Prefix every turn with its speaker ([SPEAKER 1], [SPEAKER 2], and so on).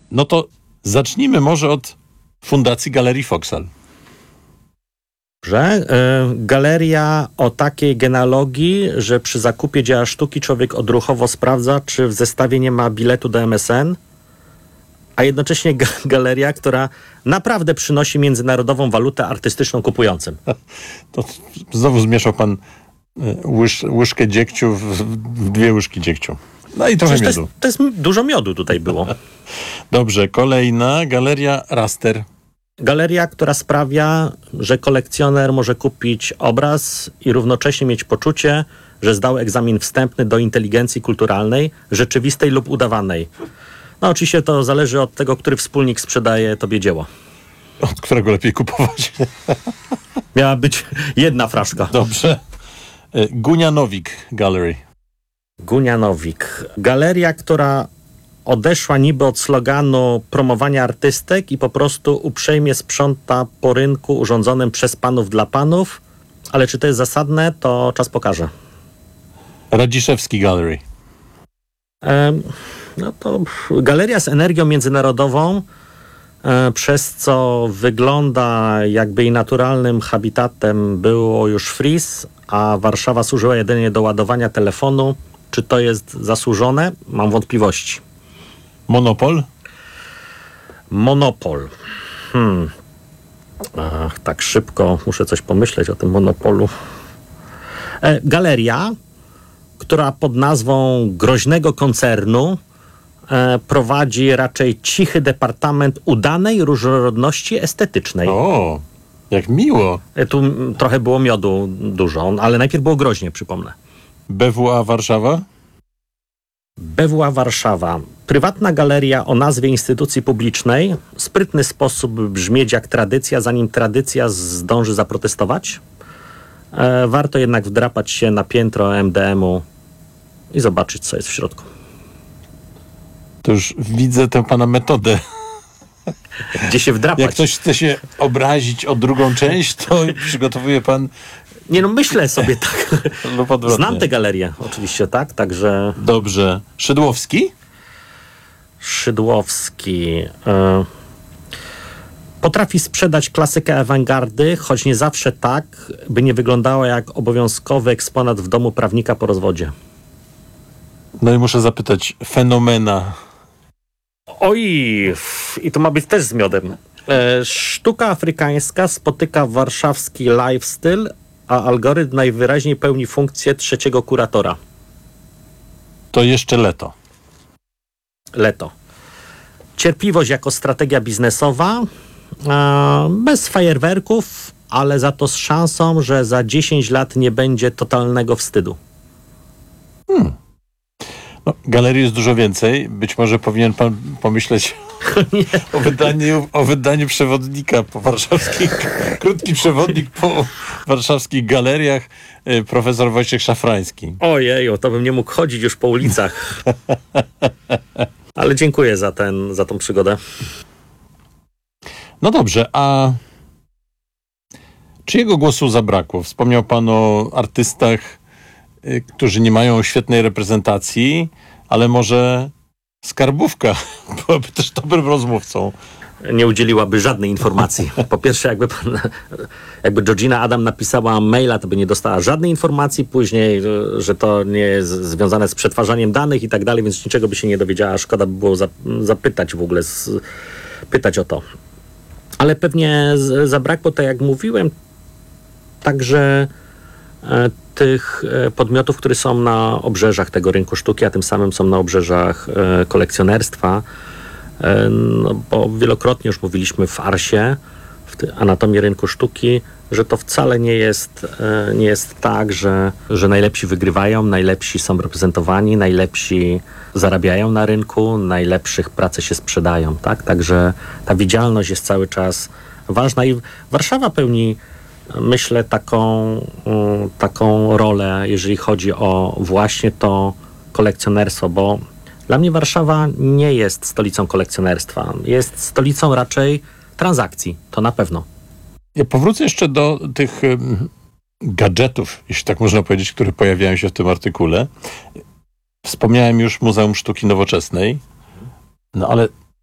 [SPEAKER 1] No to zacznijmy może od Fundacji Galerii Foksal.
[SPEAKER 2] Dobrze. Galeria o takiej genealogii, że przy zakupie dzieła sztuki człowiek odruchowo sprawdza, czy w zestawie nie ma biletu do MSN, a jednocześnie galeria, która naprawdę przynosi międzynarodową walutę artystyczną kupującym.
[SPEAKER 1] To znowu zmieszał pan łyżkę dziegciu w 2 łyżki dziegciu. No i trochę miodu.
[SPEAKER 2] To jest dużo miodu tutaj było.
[SPEAKER 1] Dobrze, kolejna Galeria Raster.
[SPEAKER 2] Galeria, która sprawia, że kolekcjoner może kupić obraz i równocześnie mieć poczucie, że zdał egzamin wstępny do inteligencji kulturalnej, rzeczywistej lub udawanej. No oczywiście to zależy od tego, który wspólnik sprzedaje tobie dzieło.
[SPEAKER 1] Od którego lepiej kupować?
[SPEAKER 2] Miała być jedna fraszka.
[SPEAKER 1] Dobrze. Gunianowik Gallery.
[SPEAKER 2] Gunianowik. Galeria, która odeszła niby od sloganu promowania artystek i po prostu uprzejmie sprząta po rynku urządzonym przez panów dla panów, ale czy to jest zasadne, to czas pokaże.
[SPEAKER 1] Radziszewski Gallery.
[SPEAKER 2] No to galeria z energią międzynarodową, przez co wygląda jakby jej naturalnym habitatem było już Frieze, a Warszawa służyła jedynie do ładowania telefonu. Czy to jest zasłużone? Mam wątpliwości.
[SPEAKER 1] Monopol?
[SPEAKER 2] Monopol. Tak szybko muszę coś pomyśleć o tym monopolu. Galeria, która pod nazwą groźnego koncernu prowadzi raczej cichy departament udanej różnorodności estetycznej.
[SPEAKER 1] O, jak miło.
[SPEAKER 2] Tu trochę było miodu dużo, ale najpierw było groźnie, przypomnę.
[SPEAKER 1] BWA Warszawa?
[SPEAKER 2] BWA Warszawa. Prywatna galeria o nazwie instytucji publicznej. Sprytny sposób brzmieć jak tradycja, zanim tradycja zdąży zaprotestować. Warto jednak wdrapać się na piętro MDM-u i zobaczyć, co jest w środku.
[SPEAKER 1] To już widzę tę pana metodę.
[SPEAKER 2] Gdzie się wdrapać?
[SPEAKER 1] Jak ktoś chce się obrazić o drugą część, to przygotowuje pan...
[SPEAKER 2] Nie no, myślę sobie tak.
[SPEAKER 1] Lub odwrotnie.
[SPEAKER 2] Znam tę galerię, oczywiście, tak? Także...
[SPEAKER 1] Dobrze. Szydłowski?
[SPEAKER 2] Szydłowski. Potrafi sprzedać klasykę awangardy, choć nie zawsze tak, by nie wyglądała jak obowiązkowy eksponat w domu prawnika po rozwodzie.
[SPEAKER 1] No i muszę zapytać, Fenomena.
[SPEAKER 2] Oj, i to ma być też z miodem. Sztuka afrykańska spotyka warszawski lifestyle, a algorytm najwyraźniej pełni funkcję trzeciego kuratora.
[SPEAKER 1] To jeszcze Leto.
[SPEAKER 2] Leto. Cierpliwość jako strategia biznesowa, bez fajerwerków, ale za to z szansą, że za 10 lat nie będzie totalnego wstydu.
[SPEAKER 1] No, galerii jest dużo więcej. Być może powinien pan pomyśleć o wydaniu przewodnika po warszawskich, krótki przewodnik po warszawskich galeriach, profesor Wojciech Szafrański.
[SPEAKER 2] Ojeju, to bym nie mógł chodzić już po ulicach. Ale dziękuję za tą przygodę.
[SPEAKER 1] No dobrze, a czyjego głosu zabrakło? Wspomniał pan o artystach, którzy nie mają świetnej reprezentacji, ale może Skarbówka byłaby też dobrym rozmówcą.
[SPEAKER 2] Nie udzieliłaby żadnej informacji. Po pierwsze, jakby Georgina Adam napisała maila, to by nie dostała żadnej informacji. Później, że to nie jest związane z przetwarzaniem danych i tak dalej, więc niczego by się nie dowiedziała. Szkoda by było zapytać w ogóle, pytać o to. Ale pewnie zabrakło, tak jak mówiłem, także tych podmiotów, które są na obrzeżach tego rynku sztuki, a tym samym są na obrzeżach kolekcjonerstwa. No, bo wielokrotnie już mówiliśmy w Arsie, w anatomii rynku sztuki, że to wcale nie jest tak, że najlepsi wygrywają, najlepsi są reprezentowani, najlepsi zarabiają na rynku, najlepszych prace się sprzedają. Tak? Także ta widzialność jest cały czas ważna i Warszawa pełni, myślę, taką rolę, jeżeli chodzi o właśnie to kolekcjonerstwo, bo dla mnie Warszawa nie jest stolicą kolekcjonerstwa. Jest stolicą raczej transakcji, to na pewno.
[SPEAKER 1] Ja powrócę jeszcze do tych gadżetów, jeśli tak można powiedzieć, które pojawiają się w tym artykule. Wspomniałem już Muzeum Sztuki Nowoczesnej, no ale